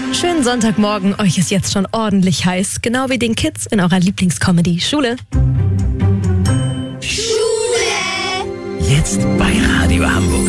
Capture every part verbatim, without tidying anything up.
Schönen Sonntagmorgen, euch ist jetzt schon ordentlich heiß, genau wie den Kids in eurer Lieblingscomedy Schule. Schule! Jetzt bei Radio Hamburg.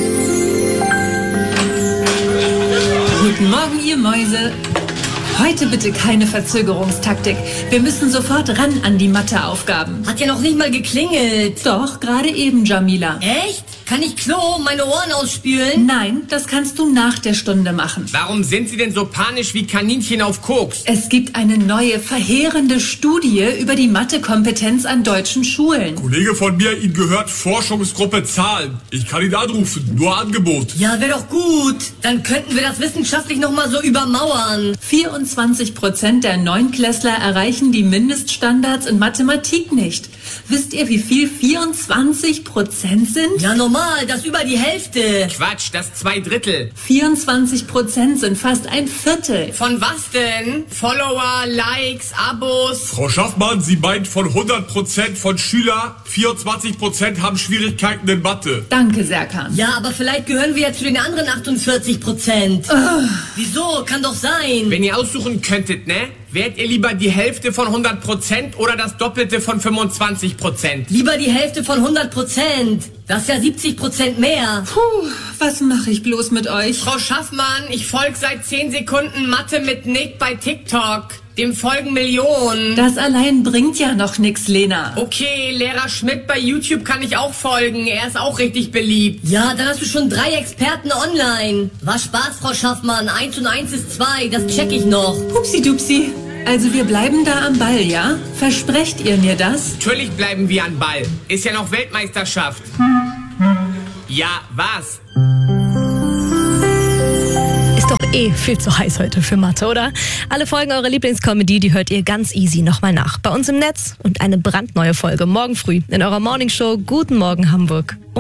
Guten Morgen, ihr Mäuse. Heute bitte keine Verzögerungstaktik. Wir müssen sofort ran an die Matheaufgaben. Hat ja noch nicht mal geklingelt. Doch, gerade eben, Jamila. Echt? Kann ich Klo meine Ohren ausspülen? Nein, das kannst du nach der Stunde machen. Warum sind Sie denn so panisch wie Kaninchen auf Koks? Es gibt eine neue, verheerende Studie über die Mathekompetenz an deutschen Schulen. Kollege von mir, Ihnen gehört Forschungsgruppe Zahlen. Ich kann ihn anrufen, nur Angebot. Ja, wäre doch gut. Dann könnten wir das wissenschaftlich nochmal so übermauern. vierundzwanzig Prozent der Neunklässler erreichen die Mindeststandards in Mathematik nicht. Wisst ihr, wie viel vierundzwanzig Prozent sind? Ja, normal, das ist über die Hälfte. Quatsch, das zwei Drittel. vierundzwanzig Prozent sind fast ein Viertel. Von was denn? Follower, Likes, Abos? Frau Schaffmann, Sie meint von hundert Prozent von Schüler, vierundzwanzig Prozent haben Schwierigkeiten in Mathe. Danke, Serkan. Ja, aber vielleicht gehören wir ja zu den anderen achtundvierzig Prozent. Oh. Wieso? Kann doch sein. Wenn ihr aussuchen könntet, ne? Wärt ihr lieber die Hälfte von hundert Prozent oder das Doppelte von fünfundzwanzig Prozent? Lieber die Hälfte von hundert Prozent. Das ist ja siebzig Prozent mehr. Puh, was mache ich bloß mit euch? Frau Schaffmann, ich folge seit zehn Sekunden Mathe mit Nick bei TikTok. Dem folgen Millionen. Das allein bringt ja noch nix, Lena. Okay, Lehrer Schmidt bei YouTube kann ich auch folgen. Er ist auch richtig beliebt. Ja, dann hast du schon drei Experten online. War Spaß, Frau Schaffmann. Eins und eins ist zwei, das check ich noch. Hupsi-dupsi. Also wir bleiben da am Ball, ja? Versprecht ihr mir das? Natürlich bleiben wir an Ball. Ist ja noch Weltmeisterschaft. Ja, was? Ist doch eh viel zu heiß heute für Mathe, oder? Alle Folgen eurer Lieblingscomedy, die hört ihr ganz easy nochmal nach. Bei uns im Netz und eine brandneue Folge morgen früh in eurer Morningshow Guten Morgen Hamburg.